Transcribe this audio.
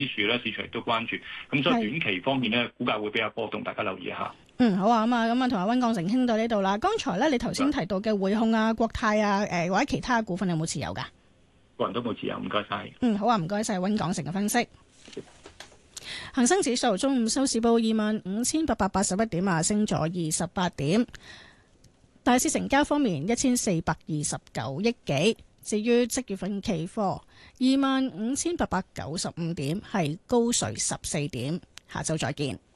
處咧，市場亦都關注。咁所以短期方面咧，股價會比較波動，大家留意一下。 好啊，咁啊，同阿溫鋼城傾到呢度啦。剛才咧，你頭先提到嘅匯控啊、國泰啊、或者其他股份有冇持有㗎？ 個人都冇持有，唔該晒。 好啊，唔該晒溫鋼城嘅分析。恒生指數中午收市報25,881點啊，升咗28點。大市成交方面1429億幾。至於即月份期貨25,895點，係高水14點。下週再見。